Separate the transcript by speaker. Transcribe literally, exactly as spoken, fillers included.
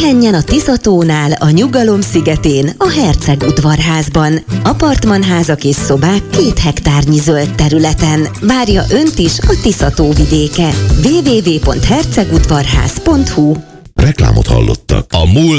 Speaker 1: Pihenjen a Tiszatónál, a Nyugalom szigetén, a Herceg udvarházban. Apartmanházak és szobák két hektárnyi zöld területen. Várja önt is a Tiszató vidéke. double-u double-u double-u pont hercegudvarház pont hu.
Speaker 2: Reklámot hallottak.
Speaker 3: A múlt